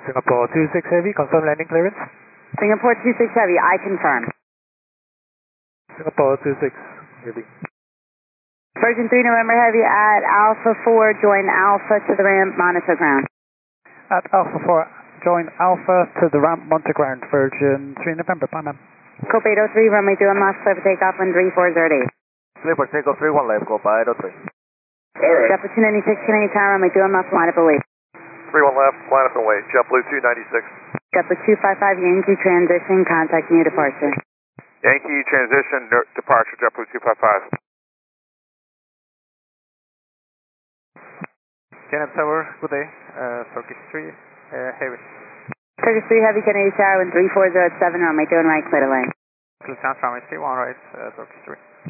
Singapore 26 Heavy, confirm landing clearance. Singapore 26 Heavy, I confirm. Singapore 26 Heavy. Virgin 3 November Heavy at Alpha 4, join Alpha to the ramp, monitor ground. At Alpha 4, join Alpha to the ramp, monitor ground, Virgin 3 November, bye ma'am. Copa 803, runway 21 left, clear for takeoff, wind 3408. Clear for takeoff, 31 left, Copa 803. JetBlue 296, Canadian Tower, runway 21 left, line up and wait. 31 left, line up and wait, JetBlue 296. JetBlue 255, Yankee transition, contacting you departure. Yankee transition, departure, JetBlue 255. Janet Tower, good day, Turkish 3 Heavy. Turkish 3 Heavy, Canadian Tower, wind 3407, runway 21 right, clear to land. Blue Sound runway 31 right, Turkish 3.